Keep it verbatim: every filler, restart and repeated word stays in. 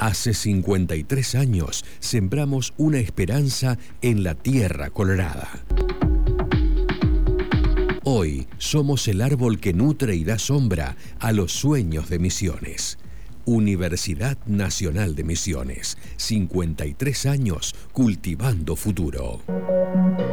Hace cincuenta y tres años sembramos una esperanza en la tierra colorada. Hoy somos el árbol que nutre y da sombra a los sueños de Misiones. Universidad Nacional de Misiones, cincuenta y tres años cultivando futuro.